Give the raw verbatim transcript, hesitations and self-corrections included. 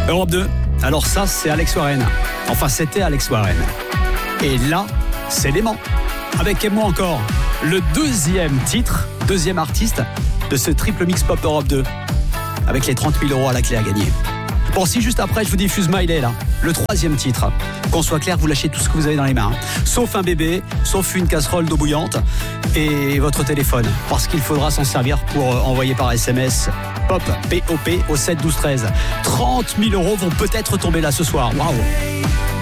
Europe deux, alors ça c'est Alex Warren. Enfin c'était Alex Warren. Et là, c'est Léman. Avec et moi encore, le deuxième titre, deuxième artiste de ce triple mix pop Europe deux. Avec les trente mille euros à la clé à gagner. Bon, si juste après je vous diffuse Miley là, le troisième titre. Qu'on soit clair, vous lâchez tout ce que vous avez dans les mains. Sauf un bébé, sauf une casserole d'eau bouillante et votre téléphone. Parce qu'il faudra s'en servir pour envoyer par S M S Pop, P O P au sept douze treize. trente mille euros vont peut-être tomber là ce soir. Waouh!